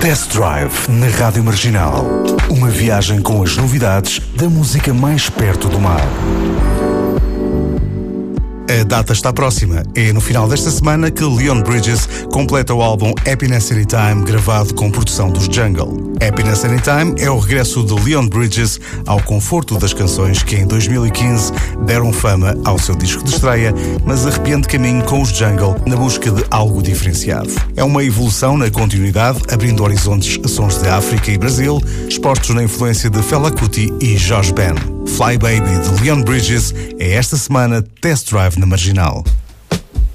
Test Drive na Rádio Marginal. Uma viagem com as novidades da música mais perto do mar. A data está próxima. É no final desta semana que Leon Bridges completa o álbum Happiness Anytime, gravado com produção dos Jungle. Happiness Anytime é o regresso de Leon Bridges ao conforto das canções que em 2015 deram fama ao seu disco de estreia, mas arrepiante caminho com os Jungle na busca de algo diferenciado. É uma evolução na continuidade, abrindo horizontes a sons de África e Brasil, expostos na influência de Fela Kuti e Josh Ben. Fly Baby de Leon Bridges é esta semana Test Drive na Marginal.